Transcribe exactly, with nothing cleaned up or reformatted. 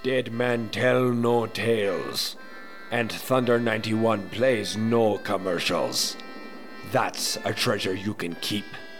Dead men tell no tales, and Thunder ninety-one plays no commercials. That's a treasure you can keep.